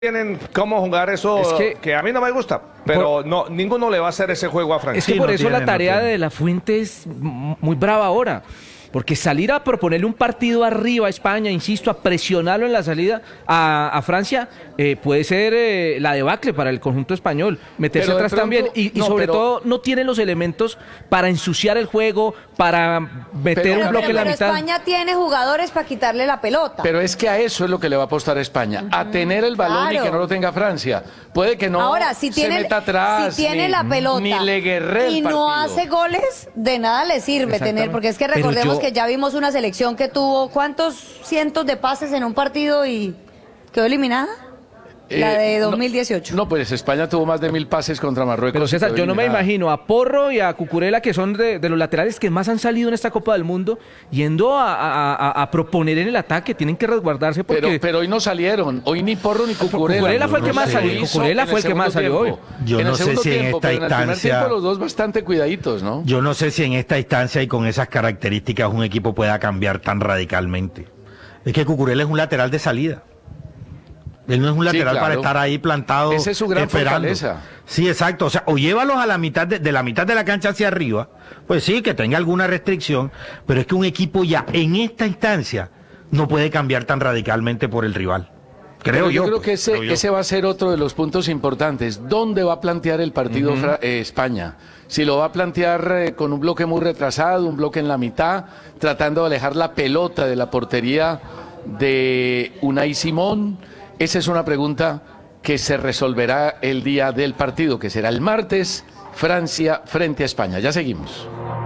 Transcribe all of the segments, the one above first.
tienen cómo jugar eso, que a mí no me gusta, pero no, ninguno le va a hacer ese juego a Francia. Es que por eso la tarea de La Fuente es muy brava ahora. Porque salir a proponerle un partido arriba a España, insisto, a presionarlo en la salida a Francia, puede ser la debacle para el conjunto español. Meterse atrás también. Y sobre todo, no tiene los elementos para ensuciar el juego, para meter un bloque en la mitad. España tiene jugadores para quitarle la pelota. Pero es que a eso es lo que le va a apostar España, a tener el balón y que no lo tenga Francia. Puede que no Ahora, si se meta atrás, si tiene la pelota ni le guerre el y partido. no hace goles, de nada le sirve tener, porque es que recordemos que ya vimos una selección que tuvo ¿cuántos cientos de pases en un partido y quedó eliminada? La de 2018. No, pues España tuvo más de 1000 pases contra Marruecos. Pero César, yo no me imagino a Porro y a Cucurella, que son de los laterales que más han salido en esta Copa del Mundo, yendo a proponer en el ataque. Tienen que resguardarse porque... Pero hoy no salieron. Hoy ni Porro ni Cucurella. Cucurella fue el que más salió. Cucurella fue el que más salió hoy. Yo no sé si en esta instancia... En el primer tiempo los dos bastante cuidaditos, ¿no? Yo no sé si en esta instancia y con esas características un equipo pueda cambiar tan radicalmente. Es que Cucurella es un lateral de salida. Él no es un lateral para estar ahí plantado. Esa es su gran fortaleza. Sí, exacto. O sea, o llévalos a la mitad de la mitad de la cancha hacia arriba, pues sí, que tenga alguna restricción, pero es que un equipo ya en esta instancia no puede cambiar tan radicalmente por el rival. Yo creo que ese va a ser otro de los puntos importantes. ¿Dónde va a plantear el partido España? Si lo va a plantear con un bloque muy retrasado, un bloque en la mitad, tratando de alejar la pelota de la portería de Unai Simón. Esa es una pregunta que se resolverá el día del partido, que será el martes, Francia frente a España. Ya seguimos.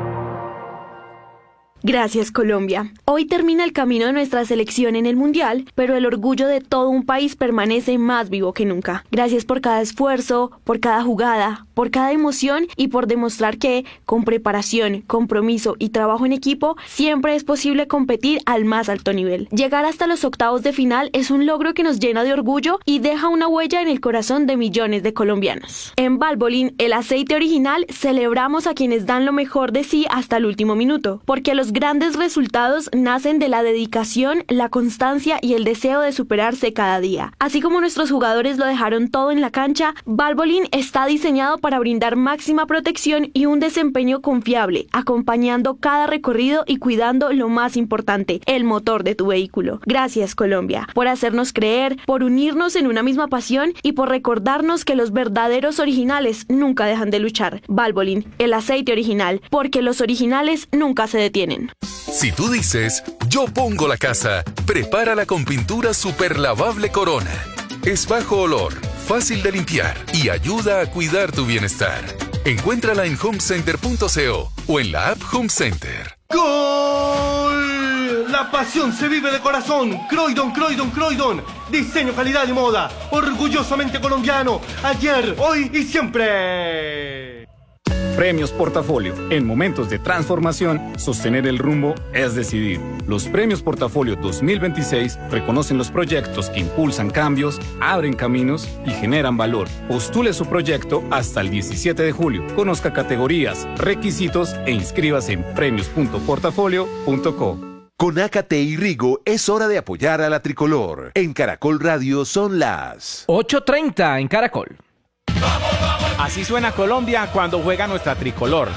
Gracias, Colombia. Hoy termina el camino de nuestra selección en el Mundial, pero el orgullo de todo un país permanece más vivo que nunca. Gracias por cada esfuerzo, por cada jugada, por cada emoción y por demostrar que, con preparación, compromiso y trabajo en equipo, siempre es posible competir al más alto nivel. Llegar hasta los octavos de final es un logro que nos llena de orgullo y deja una huella en el corazón de millones de colombianos. En Valvoline, el aceite original, celebramos a quienes dan lo mejor de sí hasta el último minuto, porque los grandes resultados nacen de la dedicación, la constancia y el deseo de superarse cada día. Así como nuestros jugadores lo dejaron todo en la cancha, Valvoline está diseñado para brindar máxima protección y un desempeño confiable, acompañando cada recorrido y cuidando lo más importante, el motor de tu vehículo. Gracias, Colombia, por hacernos creer, por unirnos en una misma pasión y por recordarnos que los verdaderos originales nunca dejan de luchar. Valvoline, el aceite original, porque los originales nunca se detienen. Si tú dices, yo pongo la casa, prepárala con pintura super lavable Corona. Es bajo olor, fácil de limpiar y ayuda a cuidar tu bienestar. Encuéntrala en homecenter.co o en la app Home Center. ¡Gol! La pasión se vive de corazón. Croydon, Croydon, Croydon. Diseño, calidad y moda. Orgullosamente colombiano. Ayer, hoy y siempre. Premios Portafolio. En momentos de transformación, sostener el rumbo es decidir. Los Premios Portafolio 2026 reconocen los proyectos que impulsan cambios, abren caminos y generan valor. Postule su proyecto hasta el 17 de julio. Conozca categorías, requisitos e inscríbase en premios.portafolio.co. Con AKT y Rigo es hora de apoyar a la tricolor. En Caracol Radio son las 8:30 en Caracol. Así suena Colombia cuando juega nuestra tricolor.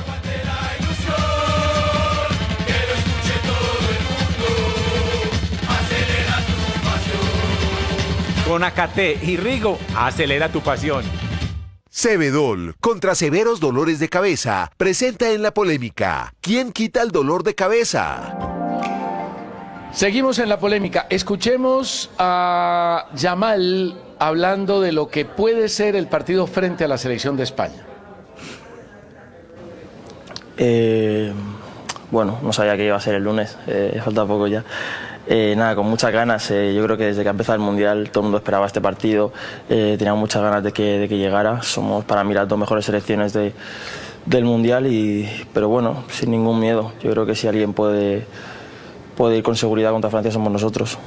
Con AKT y Rigo, acelera tu pasión. Cebedol, contra severos dolores de cabeza, presenta en la polémica. ¿Quién quita el dolor de cabeza? Seguimos en la polémica. Escuchemos a Yamal hablando de lo que puede ser el partido frente a la selección de España. Bueno, no sabía que iba a ser el lunes, falta poco ya. Nada, con muchas ganas. Yo creo que desde que ha empezado el Mundial todo el mundo esperaba este partido. Tenía muchas ganas de que llegara. Somos para mí las dos mejores selecciones del Mundial, pero bueno, sin ningún miedo. Yo creo que si alguien puede ir con seguridad contra Francia somos nosotros.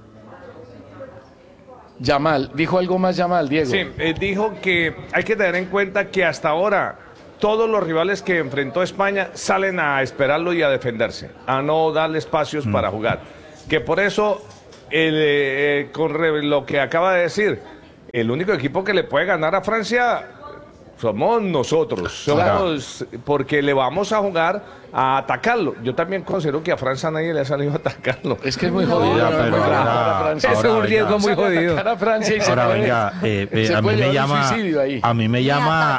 Yamal, ¿dijo algo más Yamal, Diego? Sí, dijo que hay que tener en cuenta que hasta ahora todos los rivales que enfrentó España salen a esperarlo y a defenderse, a no darle espacios para jugar. Que por eso, con lo que acaba de decir, el único equipo que le puede ganar a Francia somos nosotros, somos, porque le vamos a jugar a atacarlo. Yo también considero que a Francia nadie le ha salido a atacarlo. Es que es muy jodido. Ese es un riesgo muy jodido. Ahora venga, a mí me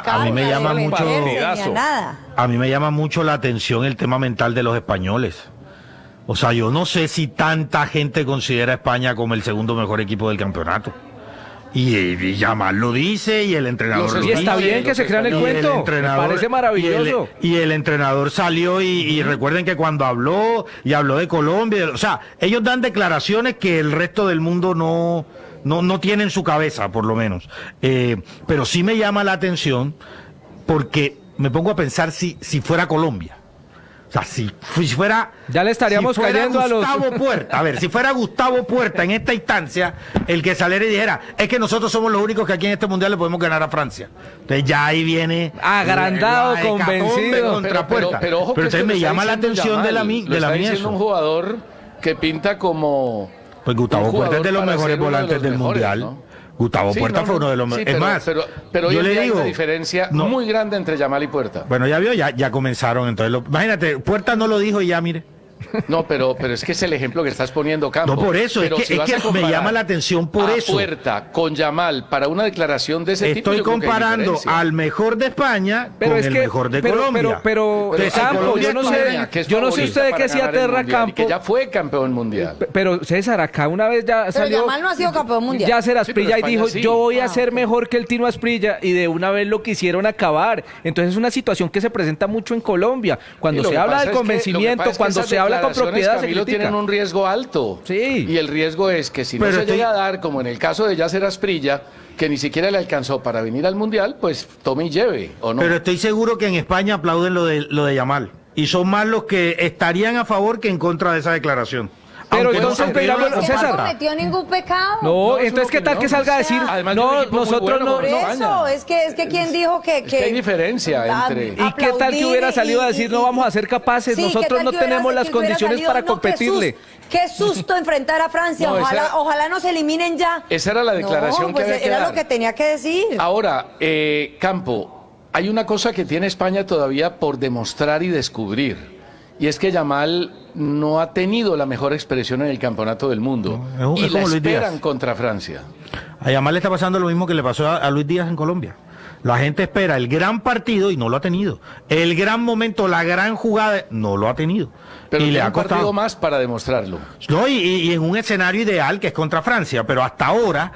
llama mucho la atención el tema mental de los españoles. O sea, yo no sé si tanta gente considera a España como el segundo mejor equipo del campeonato. Y Yamal lo dice, y el entrenador lo dice. Y está bien que se crean el cuento, me parece maravilloso. Y el entrenador salió y recuerden que cuando habló de Colombia, o sea, ellos dan declaraciones que el resto del mundo no tiene en su cabeza, por lo menos. Pero sí me llama la atención porque me pongo a pensar si fuera Colombia. O sea, si fuera... Ya le estaríamos cayendo a los... Puerta, a ver, si fuera Gustavo Puerta en esta instancia, el que saliera y dijera, es que nosotros somos los únicos que aquí en este mundial le podemos ganar a Francia. Entonces ya ahí viene... Agrandado, convencido. Contra Puerta. Pero ojo, pero entonces me llama la atención de la mía. Está diciendo un jugador que pinta como... Pues Gustavo Puerta es de los mejores volantes del mundial, ¿no? Gustavo Puerta fue uno de los mejores. Sí, es más, pero yo hoy le digo, hay una diferencia muy grande entre Yamal y Puerta. Bueno, ya vio, ya comenzaron. Entonces, imagínate, Puerta no lo dijo y ya, mire. No, pero es que es el ejemplo que estás poniendo, Campo. No, por eso, pero es que me llama la atención por eso. Puerta con Yamal para una declaración de ese tipo. Estoy comparando al mejor de España con el mejor de Colombia. Pero Campo, yo no sé usted de qué se aterra, Campo. Que ya fue campeón mundial. Pero César, acá una vez ya salió... Pero Yamal no ha sido campeón mundial. Ya se Asprilla y dijo, yo voy a ser mejor que el Tino Asprilla, y de una vez lo quisieron acabar. Entonces es una situación que se presenta mucho en Colombia. Cuando se habla del convencimiento, cuando se habla con propiedad, se critica. Tienen un riesgo alto. Sí. Y el riesgo es que si no se llega a dar, como en el caso de Yasser Asprilla, que ni siquiera le alcanzó para venir al Mundial, pues tome y lleve, ¿o no? Pero estoy seguro que en España aplauden lo de Yamal. Y son más los que estarían a favor que en contra de esa declaración. Pero entonces, César, no cometió ningún pecado. No, entonces qué tal que salga a decir, no, nosotros no. Por eso, es que quien dijo que hay diferencia entre... ¿Y qué tal que hubiera salido a decir, no vamos a ser capaces, nosotros no tenemos las condiciones para competirle? Qué susto enfrentar a Francia, ojalá nos eliminen ya. Esa era la declaración que había que era dar. lo que tenía que decir. Ahora, Campo, hay una cosa que tiene España todavía por demostrar y descubrir. Y es que Yamal no ha tenido la mejor expresión en el campeonato del mundo. No, y la esperan contra Francia. A Yamal le está pasando lo mismo que le pasó a Luis Díaz en Colombia. La gente espera el gran partido y no lo ha tenido. El gran momento, la gran jugada, no lo ha tenido. Pero y le ha costado partido más para demostrarlo. No, y en un escenario ideal que es contra Francia. Pero hasta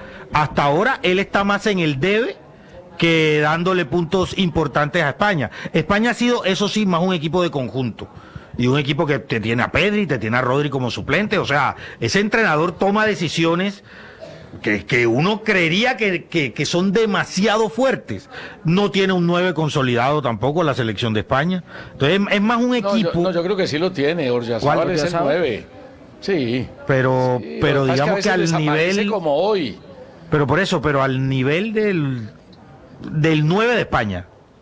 ahora él está más en el debe que dándole puntos importantes a España. España ha sido, eso sí, más un equipo de conjunto. Y un equipo que te tiene a Pedri, te tiene a Rodri como suplente. O sea, ese entrenador toma decisiones que uno creería que son demasiado fuertes. No tiene un 9 consolidado tampoco la selección de España. Entonces es más un equipo... Yo creo que sí lo tiene, Oyarzabal es el 9. Sí. Pero digamos que al nivel... como hoy. Pero al nivel del 9 de España.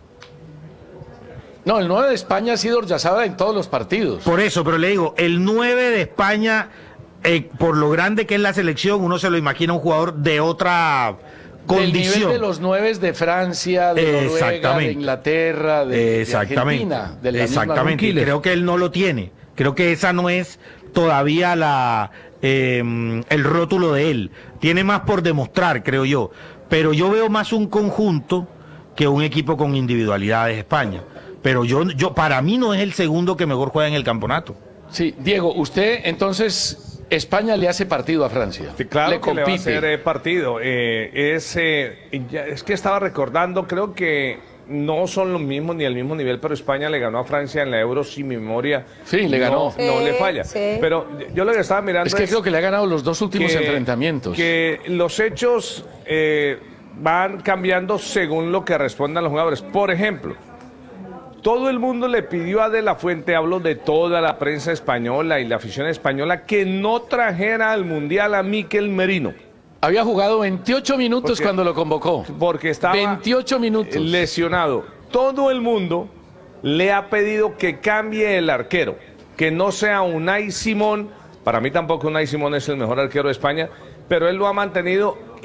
No, el 9 de España ha sido Oyarzabal en todos los partidos. Por eso, pero le digo, el 9 de España, por lo grande que es la selección, uno se lo imagina un jugador de otra condición. Del nivel de los 9 de Francia, de Noruega, de Inglaterra, de Argentina. De la exactamente, creo que él no lo tiene. Creo que esa no es todavía el rótulo de él. Tiene más por demostrar, creo yo. Pero yo veo más un conjunto que un equipo con individualidades España. Pero yo para mí no es el segundo que mejor juega en el campeonato. Sí, Diego, usted entonces, España le hace partido a Francia. Sí, claro le compite. Le va a hacer partido. Es que estaba recordando, creo que no son los mismos ni al mismo nivel, pero España le ganó a Francia en la Euro, si mi memoria le ganó. No le falla. Sí. Pero yo lo que estaba mirando es que creo que le ha ganado los dos últimos enfrentamientos. Que los hechos van cambiando según lo que respondan los jugadores. Por ejemplo, todo el mundo le pidió a De la Fuente, hablo de toda la prensa española y la afición española, que no trajera al Mundial a Mikel Merino. Había jugado 28 minutos cuando lo convocó. Porque estaba 28 minutos lesionado. Todo el mundo le ha pedido que cambie el arquero, que no sea Unai Simón. Para mí tampoco Unai Simón es el mejor arquero de España, pero él lo ha mantenido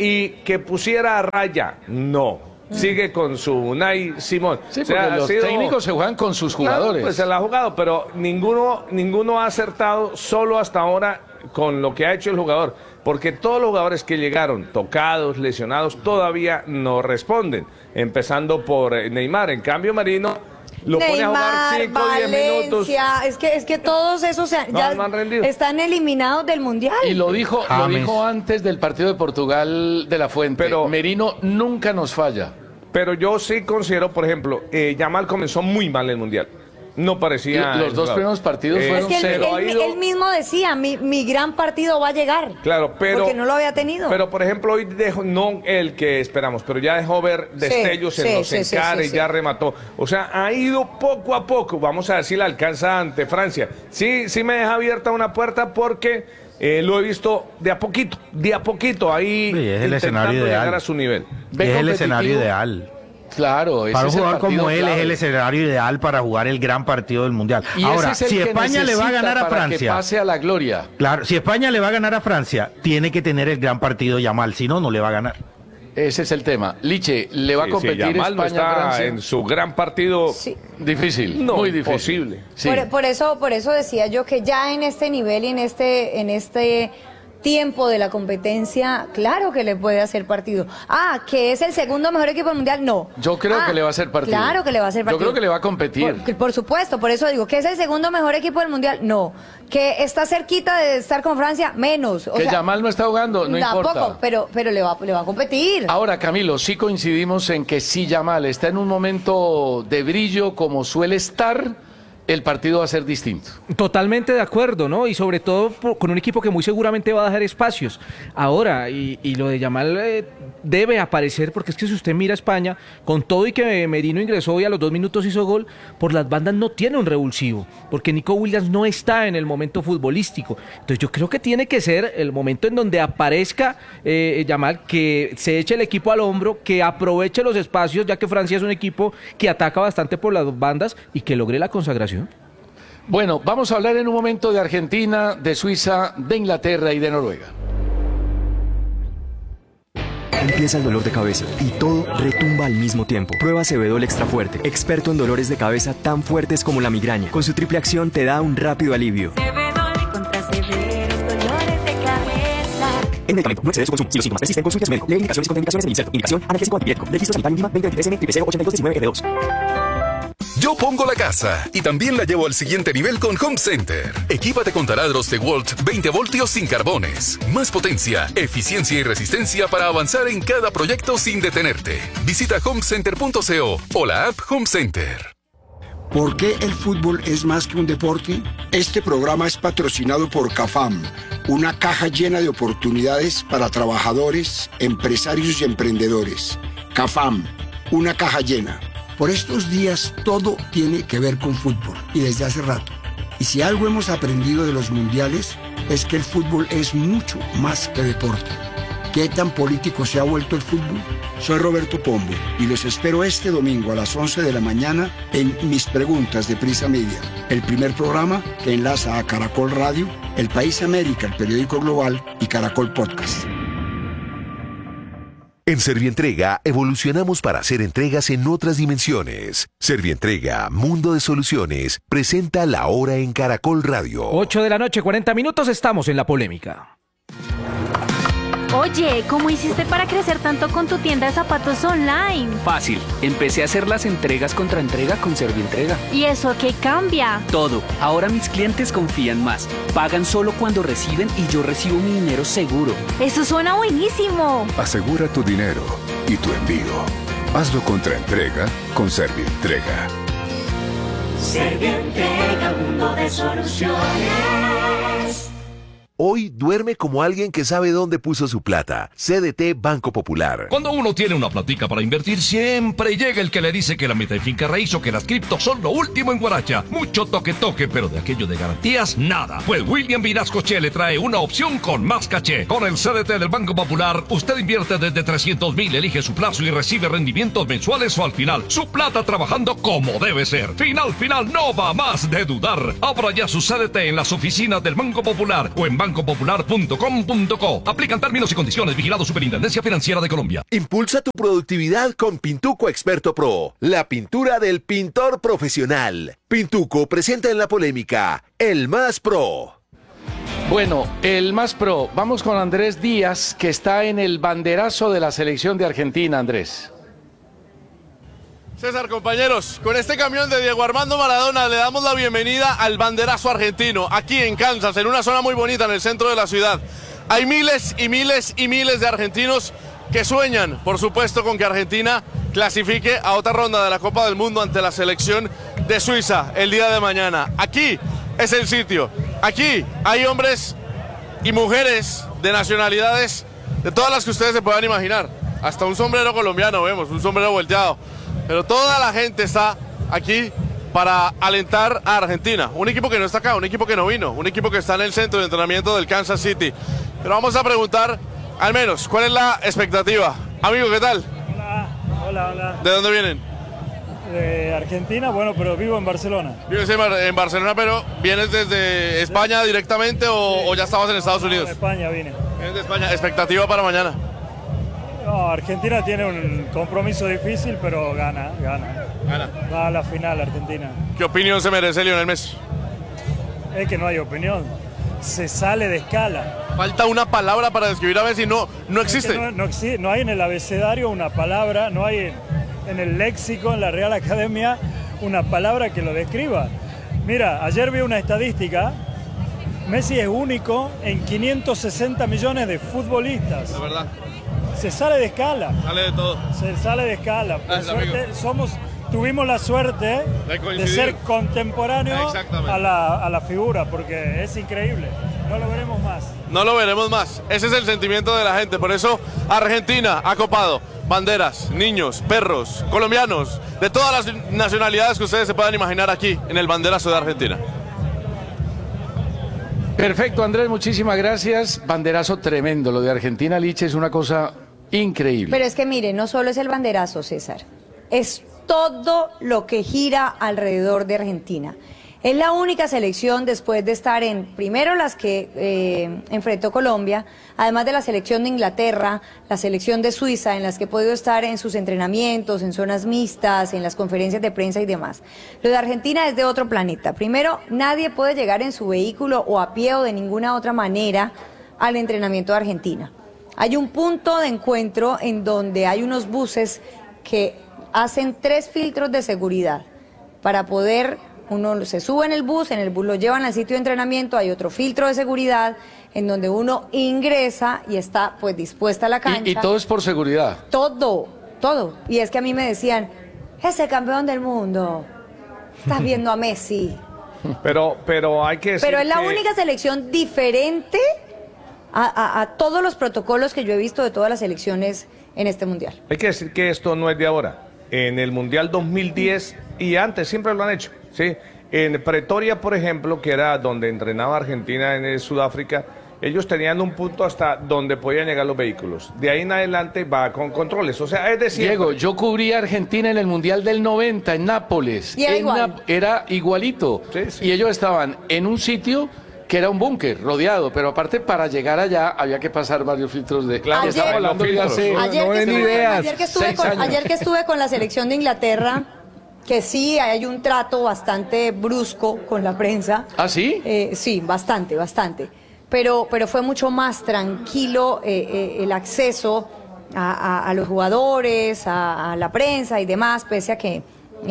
y que pusiera a raya, no. Sigue con su Unai Simón. Sí, porque los técnicos se juegan con sus jugadores. Claro, pues se la ha jugado, pero ninguno ha acertado solo hasta ahora con lo que ha hecho el jugador. Porque todos los jugadores que llegaron tocados, lesionados, todavía no responden. Empezando por Neymar. En cambio, Marino lo pone a jugar 5 o 10 minutos. Es que todos esos ya están eliminados del Mundial. Y lo dijo antes del partido de Portugal de la Fuente. Pero Merino nunca nos falla. Pero yo sí considero, por ejemplo, Yamal comenzó muy mal el Mundial. No parecía... Los dos primeros partidos fueron cero. Él mismo decía, mi gran partido va a llegar. Claro, pero... Porque no lo había tenido. Pero, por ejemplo, hoy dejó, no el que esperamos, pero ya dejó ver destellos en los encares, ya remató. O sea, ha ido poco a poco. Vamos a ver si la alcanza ante Francia. Sí me deja abierta una puerta porque lo he visto de a poquito, ahí sí, es el escenario ideal. Llegar a su nivel. Es el escenario ideal. Claro, para un jugador como él clave. Es el escenario ideal para jugar el gran partido del Mundial. Y ahora, ese es el si que España le va a ganar a Francia, que pase a la gloria. Claro, si España le va a ganar a Francia, tiene que tener el gran partido Yamal, si no le va a ganar. Ese es el tema. Liche, ¿le va a competir Yamal España no está a Francia? en su gran partido. Difícil, no, muy difícil. Imposible. Sí. Por eso decía yo que ya en este nivel y en este tiempo de la competencia, claro que le puede hacer partido. Que es el segundo mejor equipo del Mundial, no. Yo creo que le va a hacer partido. Claro que le va a hacer partido. Yo creo que le va a competir. Por supuesto, por eso digo, que es el segundo mejor equipo del Mundial, no. Que está cerquita de estar con Francia, menos. Que Yamal no está jugando, no importa. Tampoco, pero le va a competir. Ahora, Camilo, sí coincidimos en que si Yamal está en un momento de brillo como suele estar, el partido va a ser distinto. Totalmente de acuerdo, ¿no? Y sobre todo con un equipo que muy seguramente va a dejar espacios. Ahora, y lo de Yamal debe aparecer, porque es que si usted mira a España, con todo y que Merino ingresó y a los 2 minutos hizo gol, por las bandas no tiene un revulsivo, porque Nico Williams no está en el momento futbolístico. Entonces yo creo que tiene que ser el momento en donde aparezca Yamal, que se eche el equipo al hombro, que aproveche los espacios, ya que Francia es un equipo que ataca bastante por las bandas y que logre la consagración. Bueno, vamos a hablar en un momento de Argentina, de Suiza, de Inglaterra y de Noruega. Empieza el dolor de cabeza y todo retumba al mismo tiempo. Prueba Cebedol Extra Fuerte, experto en dolores de cabeza tan fuertes como la migraña. Con su triple acción te da un rápido alivio. Cebedol contra severos dolores de cabeza. El medicamento no excede su consumo. Si los síntomas persisten, consulte a su médico. Lee indicaciones y contraindicaciones en el inserto. Indicación: analgésico antipirético. Registro sanitario INVIMA 2023 M008219R2. Yo pongo la casa y también la llevo al siguiente nivel con Home Center. Equípate con taladros DeWalt 20 voltios sin carbones. Más potencia, eficiencia y resistencia para avanzar en cada proyecto sin detenerte. Visita homecenter.co o la app Home Center. ¿Por qué el fútbol es más que un deporte? Este programa es patrocinado por CAFAM, una caja llena de oportunidades para trabajadores, empresarios y emprendedores. CAFAM, una caja llena. Por estos días todo tiene que ver con fútbol y desde hace rato. Y si algo hemos aprendido de los mundiales es que el fútbol es mucho más que deporte. ¿Qué tan político se ha vuelto el fútbol? Soy Roberto Pombo y los espero este domingo a las 11 de la mañana en Mis Preguntas de Prisa Media, el primer programa que enlaza a Caracol Radio, El País América, el periódico global y Caracol Podcast. En Servientrega evolucionamos para hacer entregas en otras dimensiones. Servientrega, Mundo de Soluciones, presenta La Hora en Caracol Radio. 8 de la noche, 40 minutos, estamos en la polémica. Oye, ¿cómo hiciste para crecer tanto con tu tienda de zapatos online? Fácil, empecé a hacer las entregas contra entrega con Servientrega. ¿Y eso qué cambia? Todo, ahora mis clientes confían más. Pagan solo cuando reciben y yo recibo mi dinero seguro. Eso suena buenísimo. Asegura tu dinero y tu envío. Hazlo contra entrega con Servientrega. Servientrega, mundo de soluciones. Hoy duerme como alguien que sabe dónde puso su plata. CDT Banco Popular. Cuando uno tiene una platica para invertir, siempre llega el que le dice que la meta de finca raíz o que las criptos son lo último en Guaracha. Mucho toque, pero de aquello de garantías, nada. Pues William Vinascoche le trae una opción con más caché. Con el CDT del Banco Popular, usted invierte desde 300,000, elige su plazo y recibe rendimientos mensuales o al final. Su plata trabajando como debe ser. Final, no va más de dudar. Abra ya su CDT en las oficinas del Banco Popular o en bancopopular.com.co. Aplican términos y condiciones. Vigilado Superintendencia Financiera de Colombia. Impulsa tu productividad con Pintuco Experto Pro, la pintura del pintor profesional. Pintuco presenta en la polémica El Más Pro. Bueno, el más pro. Vamos con Andrés Díaz, que está en el banderazo de la selección de Argentina. Andrés. César, compañeros, con este camión de Diego Armando Maradona le damos la bienvenida al banderazo argentino, aquí en Kansas, en una zona muy bonita en el centro de la ciudad. Hay miles y miles y miles de argentinos que sueñan, por supuesto, con que Argentina clasifique a otra ronda de la Copa del Mundo ante la selección de Suiza el día de mañana. Aquí es el sitio. Aquí hay hombres y mujeres de nacionalidades de todas las que ustedes se puedan imaginar. Hasta un sombrero colombiano vemos, un sombrero volteado. Pero toda la gente está aquí para alentar a Argentina. Un equipo que no está acá, un equipo que no vino, un equipo que está en el centro de entrenamiento del Kansas City. Pero vamos a preguntar, al menos, ¿cuál es la expectativa? Amigo, ¿qué tal? Hola. ¿De dónde vienen? De Argentina, bueno, pero vivo en Barcelona. Vives en Barcelona, pero ¿vienes desde España directamente o ya estabas en Estados Unidos? De España vine. Vienes de España. ¿Expectativa para mañana? No, Argentina tiene un compromiso difícil, pero gana. Va a la final Argentina. ¿Qué opinión se merece Lionel Messi? Es que no hay opinión. Se sale de escala. Falta una palabra para describir a Messi, no existe. Es que no hay en el abecedario una palabra, no hay en el léxico, en la Real Academia, una palabra que lo describa. Mira, ayer vi una estadística. Messi es único en 560 millones de futbolistas. La verdad. Se sale de escala. Sale de todo. Se sale de escala. Por suerte, tuvimos la suerte de ser contemporáneos a la figura, porque es increíble. No lo veremos más. No lo veremos más. Ese es el sentimiento de la gente. Por eso Argentina ha copado banderas, niños, perros, colombianos, de todas las nacionalidades que ustedes se puedan imaginar aquí en el banderazo de Argentina. Perfecto, Andrés, muchísimas gracias. Banderazo tremendo. Lo de Argentina, Liche, es una cosa increíble. Pero es que mire, no solo es el banderazo, César, es todo lo que gira alrededor de Argentina. Es la única selección después de estar en, primero las que enfrentó Colombia, además de la selección de Inglaterra, la selección de Suiza, en las que he podido estar en sus entrenamientos, en zonas mixtas, en las conferencias de prensa y demás. Lo de Argentina es de otro planeta. Primero, nadie puede llegar en su vehículo o a pie o de ninguna otra manera al entrenamiento de Argentina. Hay un punto de encuentro en donde hay unos buses que hacen 3 filtros de seguridad para poder... Uno se sube en el bus lo llevan al sitio de entrenamiento, hay otro filtro de seguridad en donde uno ingresa y está pues dispuesta a la cancha. Y todo es por seguridad. Todo. Y es que a mí me decían, ese campeón del mundo, estás viendo a Messi. Pero hay que decir Pero es la única selección diferente a todos los protocolos que yo he visto de todas las selecciones en este mundial. Hay que decir que esto no es de ahora. En el Mundial 2010 y antes siempre lo han hecho. ¿Sí? En Pretoria, por ejemplo, que era donde entrenaba Argentina en Sudáfrica, ellos tenían un punto hasta donde podían llegar los vehículos. De ahí en adelante va con controles. O sea, es decir... Diego, yo cubrí a Argentina en el Mundial del 90 en Nápoles. Y era igualito. Sí. Y ellos estaban en un sitio que era un búnker rodeado, pero aparte para llegar allá había que pasar varios filtros de... Claro, estamos hablando de hace... Ayer que estuve con la selección de Inglaterra... Que sí, hay un trato bastante brusco con la prensa. ¿Ah, sí? Sí, bastante. Pero fue mucho más tranquilo el acceso a los jugadores, a la prensa y demás, pese a que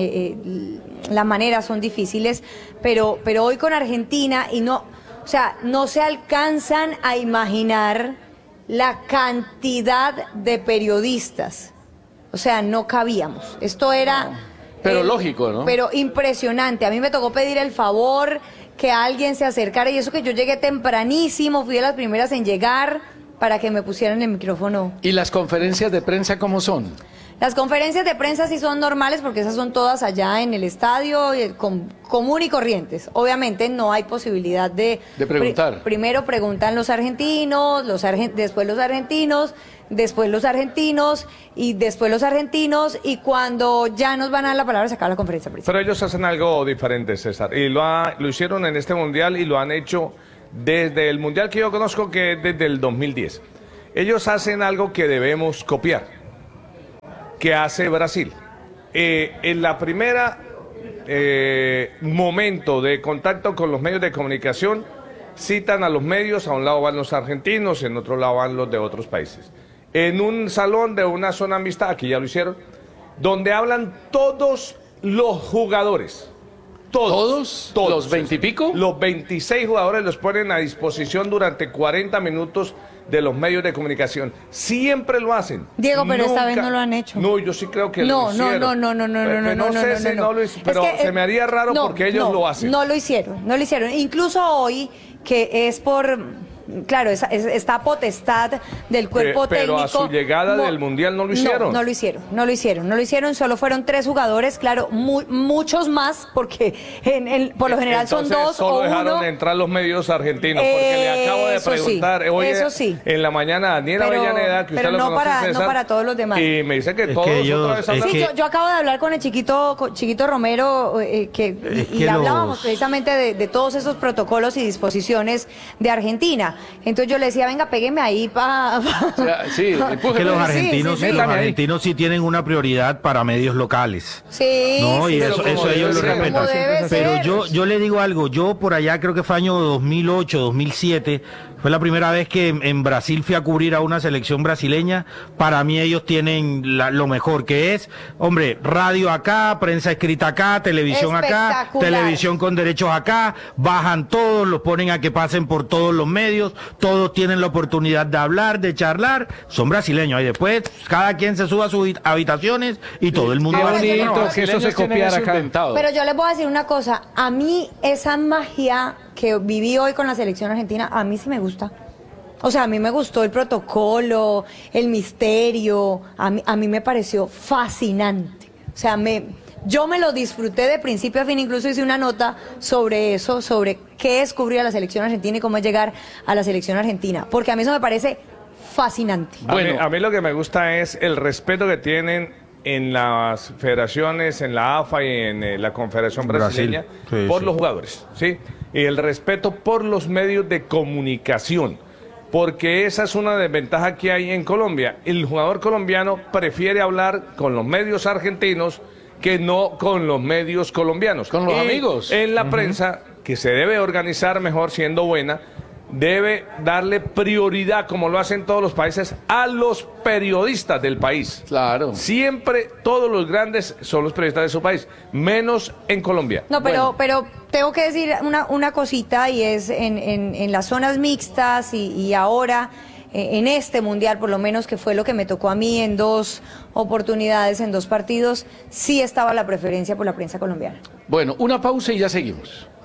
las maneras son difíciles. Pero hoy con Argentina, no se alcanzan a imaginar la cantidad de periodistas. O sea, no cabíamos. Esto era... Pero lógico, ¿no? Pero impresionante. A mí me tocó pedir el favor que alguien se acercara y eso que yo llegué tempranísimo, fui de las primeras en llegar para que me pusieran el micrófono. ¿Y las conferencias de prensa cómo son? Las conferencias de prensa sí son normales porque esas son todas allá en el estadio, común y corrientes. Obviamente no hay posibilidad de preguntar. Primero preguntan los argentinos, después los argentinos, después los argentinos y después los argentinos, y cuando ya nos van a dar la palabra se acaba la conferencia de prensa. Pero ellos hacen algo diferente, César, y lo hicieron en este mundial y lo han hecho desde el Mundial que yo conozco, que es desde el 2010. Ellos hacen algo que debemos copiar, que hace Brasil. En la primera momento de contacto con los medios de comunicación, citan a los medios, a un lado van los argentinos, en otro lado van los de otros países. En un salón de una zona mixta, aquí ya lo hicieron, donde hablan todos los jugadores. ¿Todos? ¿Los 20 y pico? Los 26 jugadores los ponen a disposición durante 40 minutos de los medios de comunicación. Siempre lo hacen. Diego, pero esta vez no lo han hecho. No, yo sí creo que lo hicieron. No sé si no lo hicieron, pero se me haría raro porque ellos lo hacen. No lo hicieron. Incluso hoy, que es por... Claro, está potestad del cuerpo técnico. Pero a su llegada del Mundial no lo hicieron. No lo hicieron. Solo fueron 3 jugadores, claro, muchos más, porque por lo general son 2 solo o 1. dejaron entrar los medios argentinos, porque le acabo de preguntar hoy en la mañana a Daniel Avellaneda, que usted lo conoce, César, no para todos los demás. Y me dice que todos otra vez hablan. Sí, yo acabo de hablar con el chiquito Romero, y hablábamos precisamente de todos esos protocolos y disposiciones de Argentina. Entonces yo le decía, venga, pégueme ahí que los argentinos sí tienen una prioridad para medios locales. Sí, ¿no? Sí, y eso ellos lo respetan. Pero yo le digo algo, yo por allá creo que fue año 2008, 2007, fue la primera vez que en Brasil fui a cubrir a una selección brasileña. Para mí ellos tienen lo mejor, que es, hombre, radio acá, prensa escrita acá, televisión acá, televisión con derechos acá, bajan todos, los ponen a que pasen por todos los medios, todos tienen la oportunidad de hablar, de charlar, son brasileños, y después cada quien se sube a sus habitaciones y todo el mundo va a que eso se copiara acá. Pero yo les voy a decir una cosa, a mí esa magia que viví hoy con la selección argentina, a mí sí me gusta. O sea, a mí me gustó el protocolo, el misterio, a mí me pareció fascinante. O sea, yo me lo disfruté de principio a fin, incluso hice una nota sobre eso, sobre qué descubrir a la selección argentina y cómo es llegar a la selección argentina, porque a mí eso me parece fascinante. A mí lo que me gusta es el respeto que tienen en las federaciones, en la AFA y en la Confederación Brasileña, por los jugadores, ¿sí? Y el respeto por los medios de comunicación, porque esa es una desventaja que hay en Colombia. El jugador colombiano prefiere hablar con los medios argentinos que no con los medios colombianos. Con los amigos. En la prensa, que se debe organizar mejor siendo buena, debe darle prioridad, como lo hacen todos los países, a los periodistas del país. Claro. Siempre todos los grandes son los periodistas de su país, menos en Colombia. No, pero tengo que decir una cosita, y es en las zonas mixtas y ahora en este Mundial, por lo menos, que fue lo que me tocó a mí en 2 oportunidades, en 2 partidos, sí estaba la preferencia por la prensa colombiana. Bueno, una pausa y ya seguimos.